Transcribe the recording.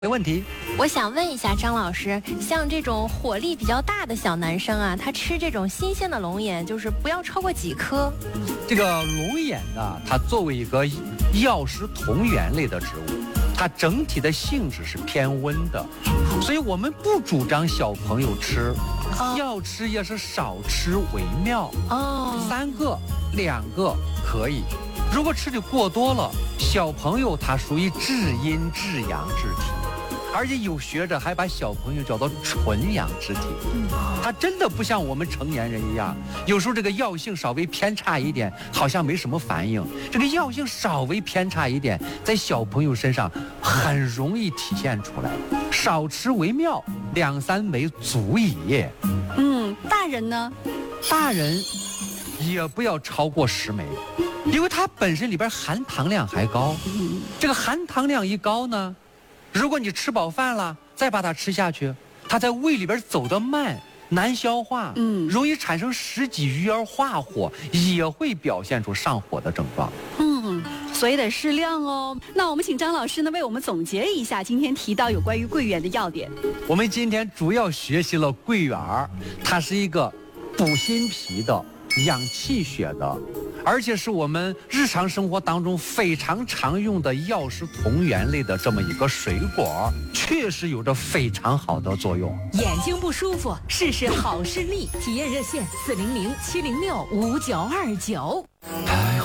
没问题。 我想问一下张老师，像这种火力比较大的小男生啊，他吃这种新鲜的龙眼，就是不要超过几颗。 这个龙眼呢，它作为一个药食同源类的植物，它整体的性质是偏温的，所以我们不主张小朋友吃，要吃也是少吃为妙。3个、2个可以。如果吃的过多了，小朋友他属于至阴至阳之体。而且有学者还把小朋友叫做纯阳之体，他真的不像我们成年人一样，有时候这个药性稍微偏差一点，好像没什么反应。这个药性稍微偏差一点，在小朋友身上很容易体现出来。少吃为妙，2、3枚足矣。 大人呢？ 大人也不要超过10枚，因为它本身里边含糖量还高。这个含糖量一高呢，如果你吃饱饭了，再把它吃下去，它在胃里边走得慢，难消化，容易产生食积郁而化火，也会表现出上火的症状。 所以得适量哦。那我们请张老师呢为我们总结一下今天提到有关于桂圆的要点。 我们今天主要学习了桂圆，它是一个补心脾的、养气血的，而且是我们日常生活当中非常常用的药食同源类的这么一个水果，确实有着非常好的作用。 眼睛不舒服，试试好视力，体验热线400-706-5929。